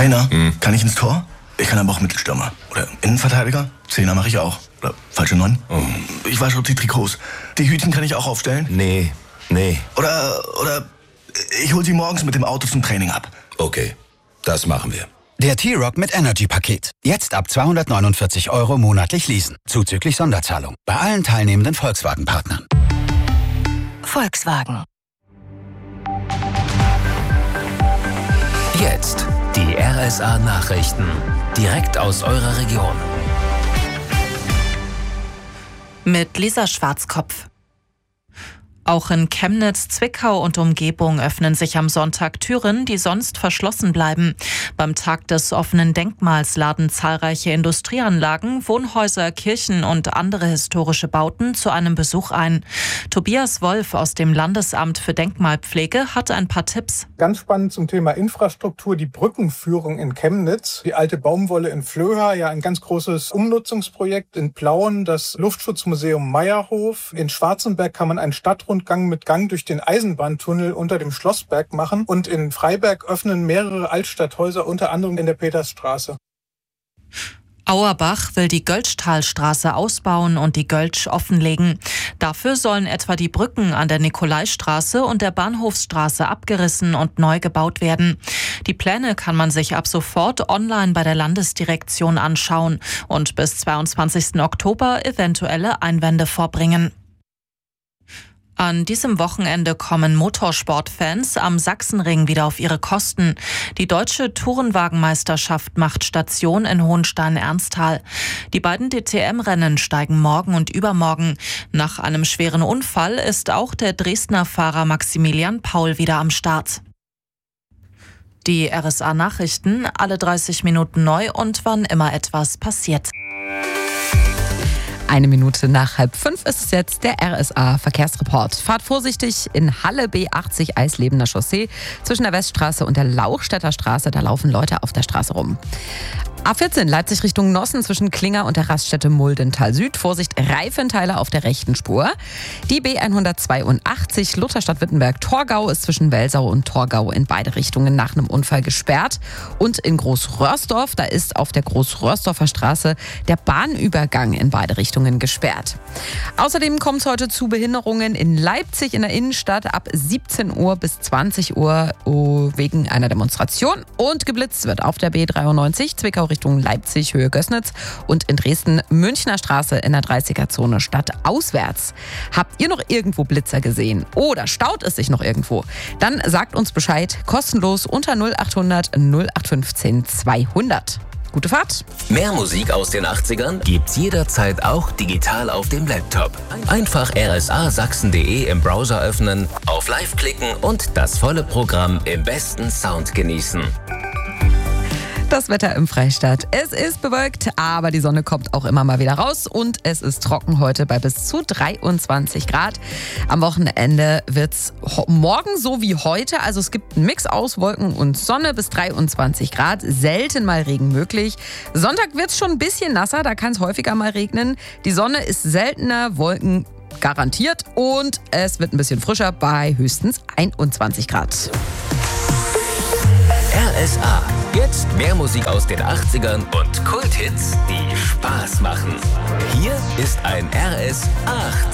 Trainer, kann ich ins Tor? Ich kann aber auch Mittelstürmer. Oder Innenverteidiger? Zehner mache ich auch. Oder falsche 9. Ich wasche auch die Trikots. Die Hütchen kann ich auch aufstellen? Nee. Oder ich hol sie morgens mit dem Auto zum Training ab. Okay, das machen wir. Der T-Rock mit Energy-Paket. Jetzt ab 249 € monatlich leasen. Zuzüglich Sonderzahlung. Bei allen teilnehmenden Volkswagen-Partnern. Volkswagen. Jetzt die RSA-Nachrichten. Direkt aus eurer Region. Mit Lisa Schwarzkopf. Auch in Chemnitz, Zwickau und Umgebung öffnen sich am Sonntag Türen, die sonst verschlossen bleiben. Beim Tag des offenen Denkmals laden zahlreiche Industrieanlagen, Wohnhäuser, Kirchen und andere historische Bauten zu einem Besuch ein. Tobias Wolf aus dem Landesamt für Denkmalpflege hat ein paar Tipps. Ganz spannend zum Thema Infrastruktur, die Brückenführung in Chemnitz, die alte Baumwolle in Flöha, ja ein ganz großes Umnutzungsprojekt in Plauen, das Luftschutzmuseum Meierhof. In Schwarzenberg kann man einen Stadtrundgang mit Gang durch den Eisenbahntunnel unter dem Schlossberg machen und in Freiberg öffnen mehrere Altstadthäuser, unter anderem in der Petersstraße. Auerbach will die Göltzschtalstraße ausbauen und die Göltsch offenlegen. Dafür sollen etwa die Brücken an der Nikolaistraße und der Bahnhofsstraße abgerissen und neu gebaut werden. Die Pläne kann man sich ab sofort online bei der Landesdirektion anschauen und bis 22. Oktober eventuelle Einwände vorbringen. An diesem Wochenende kommen Motorsportfans am Sachsenring wieder auf ihre Kosten. Die deutsche Tourenwagenmeisterschaft macht Station in Hohenstein-Ernsthal. Die beiden DTM-Rennen steigen morgen und übermorgen. Nach einem schweren Unfall ist auch der Dresdner Fahrer Maximilian Paul wieder am Start. Die RSA-Nachrichten, alle 30 Minuten neu und wann immer etwas passiert. 1 Minute nach 4:30 ist es jetzt der RSA-Verkehrsreport. Fahrt vorsichtig in Halle B80 Eislebener Chaussee zwischen der Weststraße und der Lauchstädter Straße. Da laufen Leute auf der Straße rum. A14 Leipzig Richtung Nossen zwischen Klinger und der Raststätte Muldental Süd. Vorsicht, Reifenteile auf der rechten Spur. Die B182 Lutherstadt-Wittenberg-Torgau ist zwischen Welsau und Torgau in beide Richtungen nach einem Unfall gesperrt. Und in Großröhrsdorf, da ist auf der Großröhrsdorfer Straße der Bahnübergang in beide Richtungen gesperrt. Außerdem kommt es heute zu Behinderungen in Leipzig in der Innenstadt ab 17 Uhr bis 20 Uhr wegen einer Demonstration. Und geblitzt wird auf der B93 Zwickau Richtung Leipzig, Höhe Gößnitz und in Dresden Münchner Straße in der 30er-Zone stadtauswärts. Habt ihr noch irgendwo Blitzer gesehen oder staut es sich noch irgendwo? Dann sagt uns Bescheid, kostenlos unter 0800 0815 200. Gute Fahrt! Mehr Musik aus den 80ern gibt's jederzeit auch digital auf dem Laptop. Einfach rsasachsen.de im Browser öffnen, auf Live klicken und das volle Programm im besten Sound genießen. Das Wetter im Freistaat. Es ist bewölkt, aber die Sonne kommt auch immer mal wieder raus und es ist trocken heute bei bis zu 23 Grad. Am Wochenende wird's morgen so wie heute, also es gibt einen Mix aus Wolken und Sonne bis 23 Grad, selten mal Regen möglich. Sonntag wird's schon ein bisschen nasser, da kann es häufiger mal regnen. Die Sonne ist seltener, Wolken garantiert und es wird ein bisschen frischer bei höchstens 21 Grad. RSA. Jetzt mehr Musik aus den 80ern und Kulthits, die Spaß machen. Hier ist ein RSA.